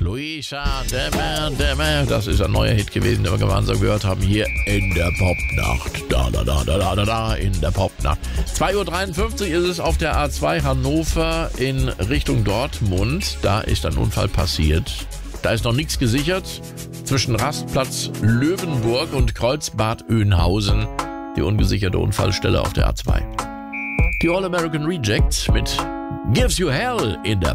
Luisa, Dämme. Das ist ein neuer Hit gewesen, den wir gemeinsam gehört haben hier in der Popnacht. Da, in der Popnacht. 2.53 Uhr ist es auf der A2 Hannover in Richtung Dortmund. Da ist ein Unfall passiert. Da ist noch nichts gesichert. Zwischen Rastplatz Löwenburg und Kreuzbad Oeynhausen. Die ungesicherte Unfallstelle auf der A2. Die All American Rejects mit Gives You Hell in der